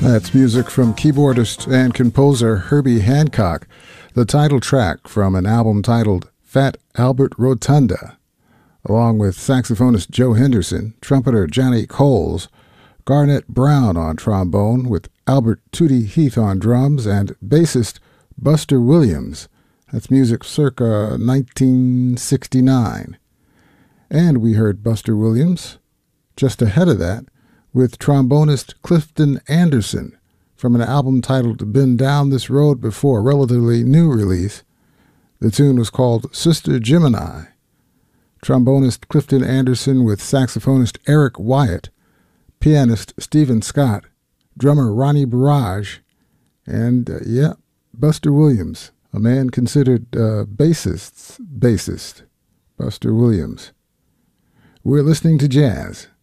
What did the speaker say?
That's music from keyboardist and composer Herbie Hancock, the title track from an album titled Fat Albert Rotunda, along with saxophonist Joe Henderson, trumpeter Johnny Coles, Garnett Brown on trombone with Albert Tootie Heath on drums, and bassist Buster Williams. That's music circa 1969. And we heard Buster Williams just ahead of that with trombonist Clifton Anderson from an album titled Been Down This Road Before, a relatively new release. The tune was called Sister Gemini. Trombonist Clifton Anderson with saxophonist Eric Wyatt, pianist Stephen Scott, drummer Ronnie Barrage, and, Buster Williams, a man considered bassist, Buster Williams. We're listening to jazz